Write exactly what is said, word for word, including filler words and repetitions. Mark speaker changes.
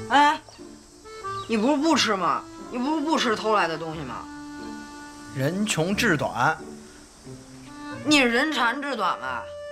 Speaker 1: 哎，你不是不吃吗？你不是不吃偷来的东西吗？
Speaker 2: 人穷志短。
Speaker 1: 你人馋志短吧？